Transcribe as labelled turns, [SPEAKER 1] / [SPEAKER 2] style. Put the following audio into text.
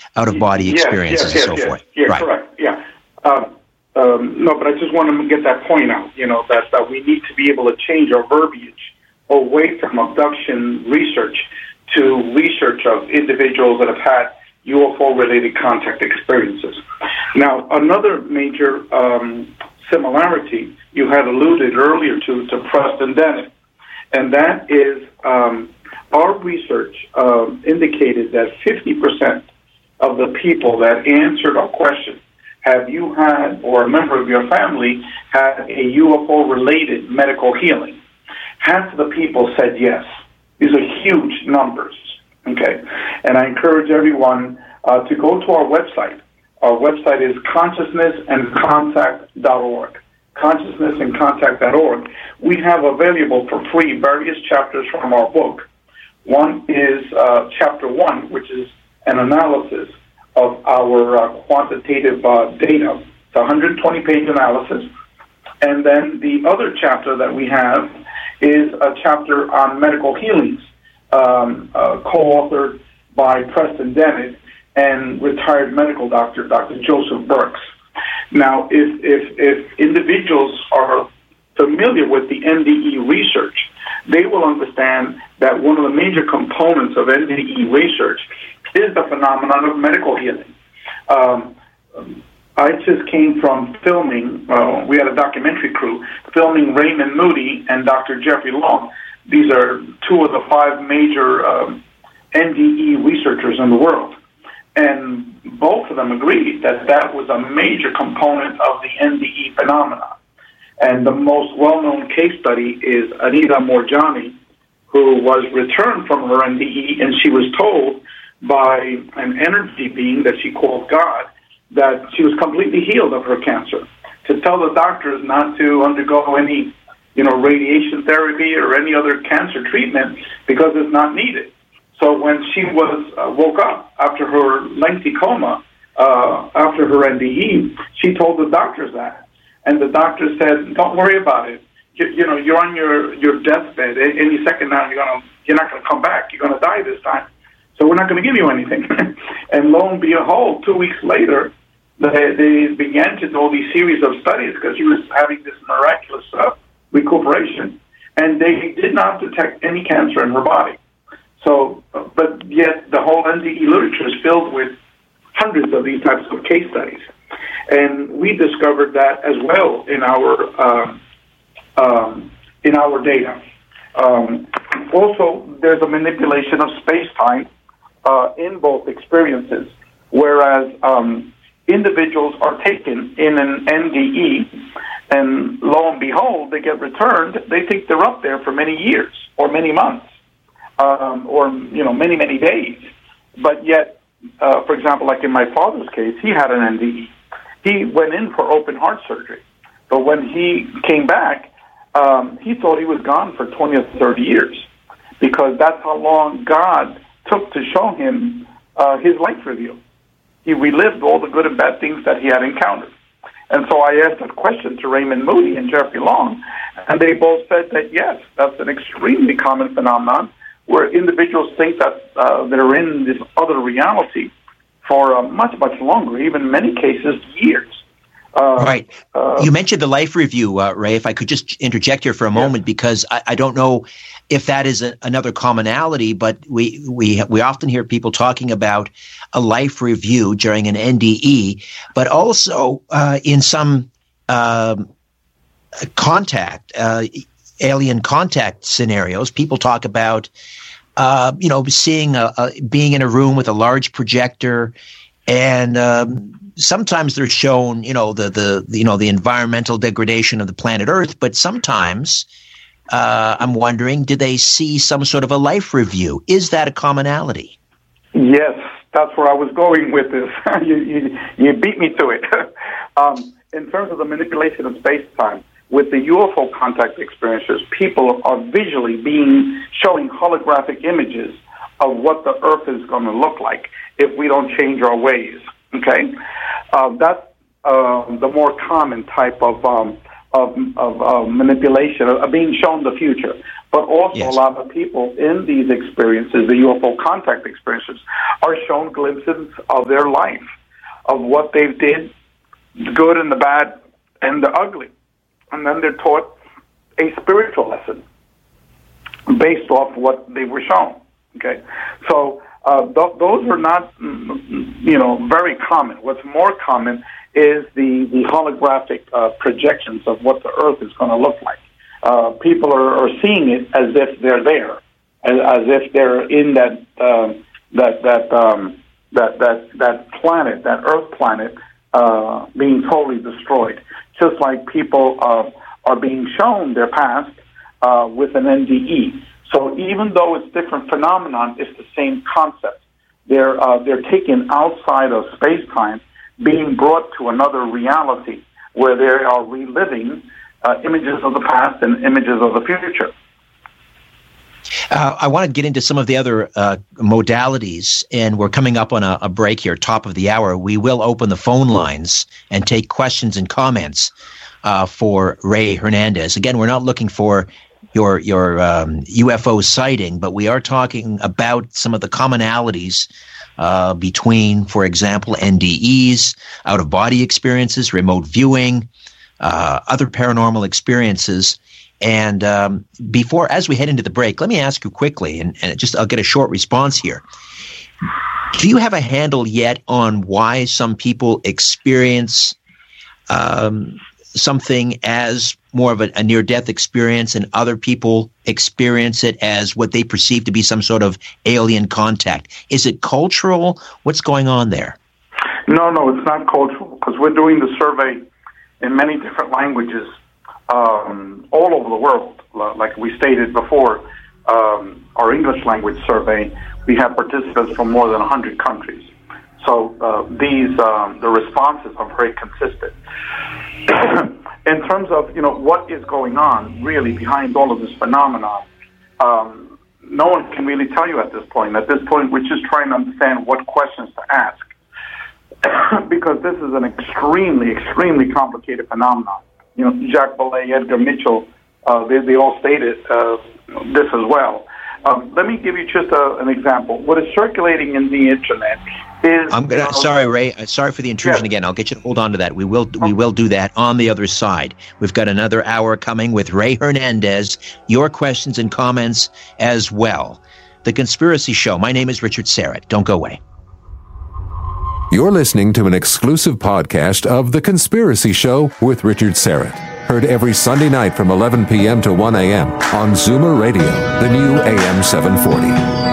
[SPEAKER 1] out-of-body experiences and so forth.
[SPEAKER 2] Yeah, right. Correct. Yeah. No, but I just want to get that point out, that we need to be able to change our verbiage away from abduction research to research of individuals that have had UFO-related contact experiences. Now, another major similarity you had alluded earlier to Preston Dennett, and that is our research indicated that 50% of the people that answered our question, have you had or a member of your family had a UFO-related medical healing? Half of the people said yes. These are huge numbers, okay? And I encourage everyone to go to our website. Our website is consciousnessandcontact.org. Consciousnessandcontact.org. We have available for free various chapters from our book. One is Chapter 1, which is an analysis of our quantitative data. It's a 120-page analysis. And then the other chapter that we have is a chapter on medical healings, co-authored by Preston Dennett and retired medical doctor, Dr. Joseph Burks. Now, if individuals are familiar with the NDE research, they will understand that one of the major components of NDE research is the phenomenon of medical healing. I just came from filming, we had a documentary crew, filming Raymond Moody and Dr. Jeffrey Long. These are two of the 5 major NDE researchers in the world. And both of them agreed that was a major component of the NDE phenomenon. And the most well-known case study is Anita Moorjani, who was returned from her NDE, and she was told by an energy being that she called God that she was completely healed of her cancer. To tell the doctors not to undergo any, radiation therapy or any other cancer treatment because it's not needed. So when she was woke up after her lengthy coma, after her NDE, she told the doctors that. And the doctor said, don't worry about it. You're on your deathbed. Any second now, you're not going to come back. You're going to die this time. So we're not going to give you anything. And lo and behold, 2 weeks later, they began to do all these series of studies because she was having this miraculous recuperation. And they did not detect any cancer in her body. So, but yet the whole NDE literature is filled with hundreds of these types of case studies. And we discovered that as well in our data. Also, there's a manipulation of space-time in both experiences, whereas individuals are taken in an NDE, and lo and behold, they get returned. They think they're up there for many years or many months, or many, many days. But yet, for example, like in my father's case, he had an NDE. He went in for open heart surgery. But when he came back, he thought he was gone for 20 or 30 years because that's how long God took to show him his life review. He relived all the good and bad things that he had encountered. And so I asked that question to Raymond Moody and Jeffrey Long, and they both said that, yes, that's an extremely common phenomenon where individuals think that they're in this other reality for much, much longer, even in many cases, years.
[SPEAKER 1] Right. You mentioned the life review, Ray, if I could just interject here for a moment, because I don't know if that is another commonality, but we often hear people talking about a life review during an NDE, but also in some alien contact scenarios, people talk about seeing being in a room with a large projector, and sometimes they're shown, the environmental degradation of the planet Earth, but sometimes I'm wondering, do they see some sort of a life review? Is that a commonality?
[SPEAKER 2] Yes, that's where I was going with this. You beat me to it. In terms of the manipulation of space-time, with the UFO contact experiences, people are visually showing holographic images of what the Earth is going to look like if we don't change our ways. Okay, that's the more common type of of manipulation, of being shown the future. But also a lot of people in these experiences, the UFO contact experiences, are shown glimpses of their life, of what they did, the good and the bad and the ugly. And then they're taught a spiritual lesson based off what they were shown. Okay, so those are not, very common. What's more common is the holographic projections of what the Earth is going to look like. People are seeing it as if they're there, as if they're in that planet, that Earth planet, being totally destroyed. Just like people are being shown their past with an NDE. So even though it's different phenomenon, it's the same concept. They're taken outside of space-time, being brought to another reality where they are reliving images of the past and images of the future.
[SPEAKER 1] I want to get into some of the other modalities, and we're coming up on a break here, top of the hour. We will open the phone lines and take questions and comments for Ray Hernandez. Again, we're not looking for your UFO sighting, but we are talking about some of the commonalities between, for example, NDEs, out-of-body experiences, remote viewing, other paranormal experiences. And as we head into the break, let me ask you quickly, and I'll get a short response here. Do you have a handle yet on why some people experience something as more of a near-death experience and other people experience it as what they perceive to be some sort of alien contact? Is it cultural? What's going on there?
[SPEAKER 2] No, it's not cultural, because we're doing the survey in many different languages all over the world. Like we stated before, our English language survey, we have participants from more than 100 countries. So the responses are very consistent. In terms of what is going on really behind all of this phenomenon, no one can really tell you at this point. At this point, we're just trying to understand what questions to ask, because this is an extremely, extremely complicated phenomenon. Jacques Vallée, Edgar Mitchell, they all stated this as well. Let me give you just an example. What is circulating in the internet is...
[SPEAKER 1] Sorry, Ray. Sorry for the intrusion again. I'll get you to hold on to that. We will do that on the other side. We've got another hour coming with Ray Hernandez. Your questions and comments as well. The Conspiracy Show. My name is Richard Syrett. Don't go away.
[SPEAKER 3] You're listening to an exclusive podcast of The Conspiracy Show with Richard Syrett. Heard every Sunday night from 11 p.m. to 1 a.m. on Zoomer Radio, the new AM 740.